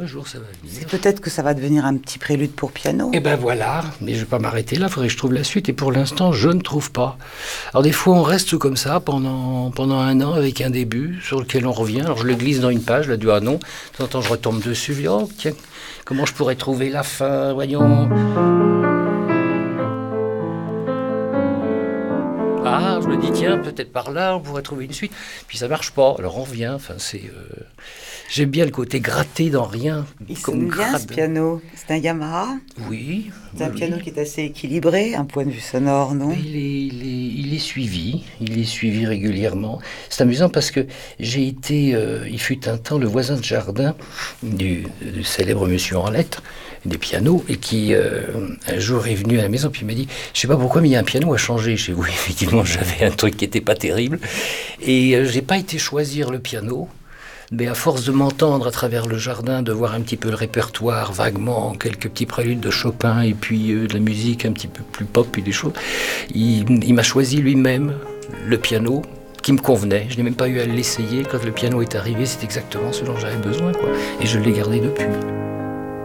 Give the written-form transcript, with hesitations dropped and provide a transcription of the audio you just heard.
un jour ça va venir. C'est peut-être que ça va devenir un petit prélude pour piano. Et ben voilà, mais je vais pas m'arrêter là, il faudrait que je trouve la suite, et pour l'instant, je ne trouve pas. Alors des fois, on reste comme ça pendant un an avec un début sur lequel on revient. Alors je le glisse dans une page, là, ah non, de temps en temps, je retombe dessus, je dis, oh tiens, comment je pourrais trouver la fin, voyons. Ah, je me dis, tiens, peut-être par là, on pourrait trouver une suite. Puis ça marche pas, alors on revient. Enfin, j'aime bien le côté gratté dans rien. Il sonne bien ce piano. C'est un Yamaha. Oui. C'est un piano qui est assez équilibré, un point de vue sonore, non? Il est suivi régulièrement. C'est amusant parce que j'ai été, il fut un temps, le voisin de jardin du célèbre monsieur en lettres, des pianos, et qui un jour est venu à la maison, puis il m'a dit, je sais pas pourquoi, mais il y a un piano à changer chez vous. Effectivement, j'avais un truc qui était pas terrible, et j'ai pas été choisir le piano, mais à force de m'entendre à travers le jardin, de voir un petit peu le répertoire vaguement, quelques petits préludes de Chopin, et puis de la musique un petit peu plus pop et des choses, il m'a choisi lui-même le piano qui me convenait. Je n'ai même pas eu à l'essayer. Quand le piano est arrivé, c'est exactement ce dont j'avais besoin, quoi. Et je l'ai gardé depuis.